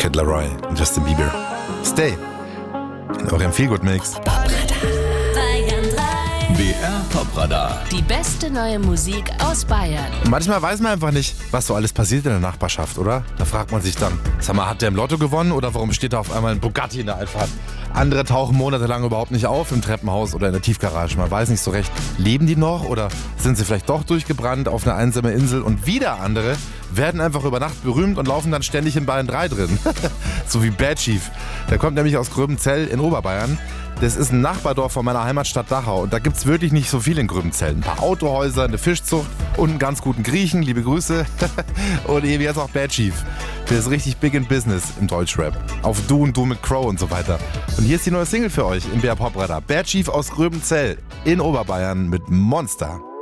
Kid Laroi und Justin Bieber. Stay in eurem Feelgood-Mix. BR Top-Radar. Die beste neue Musik aus Bayern. Und manchmal weiß man einfach nicht, was so alles passiert in der Nachbarschaft, oder? Da fragt man sich dann, sag mal, hat der im Lotto gewonnen oder warum steht da auf einmal ein Bugatti in der Einfahrt? Andere tauchen monatelang überhaupt nicht auf im Treppenhaus oder in der Tiefgarage. Man weiß nicht so recht, leben die noch oder sind sie vielleicht doch durchgebrannt auf eine einsame Insel? Und wieder andere werden einfach über Nacht berühmt und laufen dann ständig in Bayern 3 drin. So wie Bad Chief. Der kommt nämlich aus Gröbenzell in Oberbayern. Das ist ein Nachbardorf von meiner Heimatstadt Dachau und da gibt's wirklich nicht so viel in Gröbenzell. Ein paar Autohäuser, eine Fischzucht und einen ganz guten Griechen, liebe Grüße. Und eben jetzt auch Bad Chief. Der ist richtig big in business im Deutschrap. Auf Du und Du mit Crow und so weiter. Und hier ist die neue Single für euch im BR Pop Radar. Bad Chief aus Gröbenzell in Oberbayern mit Monster.